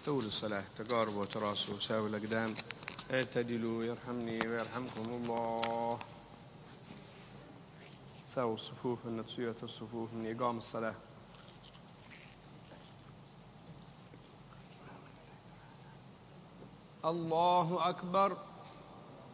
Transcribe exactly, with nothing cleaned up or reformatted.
استووا للصلاة، تقاربوا وتراصوا وساووا الأقدام، اعتدلوا يرحمني ويرحمكم الله. ساووا الصفوف من تسوية الصفوف من إقام الصلاة. الله أكبر.